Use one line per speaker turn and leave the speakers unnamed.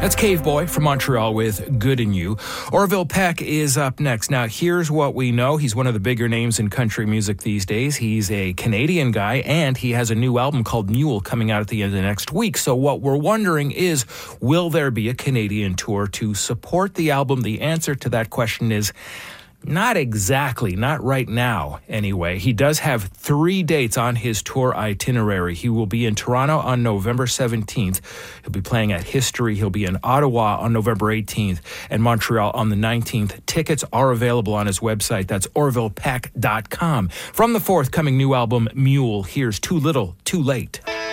That's Cave Boy from Montreal with Good in You. Orville Peck is up next. Now, here's what we know. He's one of the bigger names in country music these days. He's a Canadian guy, and he has a new album called Mule coming out at the end of the next week. So what we're wondering is, will there be a Canadian tour to support the album? The answer to that question is not exactly, not right now anyway. He does have 3 dates on his tour itinerary. He will be in Toronto on November 17th. He'll be playing at History. He'll be in Ottawa on November 18th and Montreal on the 19th. Tickets are available on his website. That's orvillepeck.com. From the forthcoming new album, Mule, here's Too Little, Too Late.